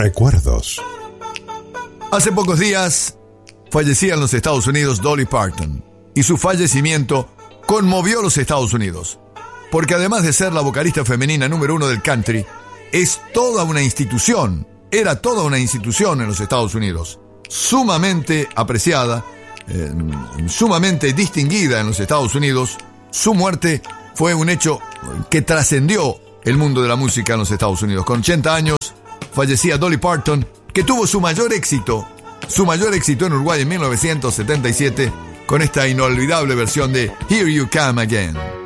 Recuerdos. Hace pocos días fallecía en los Estados Unidos Dolly Parton, y su fallecimiento conmovió a los Estados Unidos, porque además de ser la vocalista femenina número 1 del country, es toda una institución, era toda una institución en los Estados Unidos, sumamente apreciada, sumamente distinguida en los Estados Unidos. Su muerte fue un hecho que trascendió el mundo de la música en los Estados Unidos. Con 80 años fallecía Dolly Parton, que tuvo su mayor éxito en Uruguay en 1977 con esta inolvidable versión de Here You Come Again.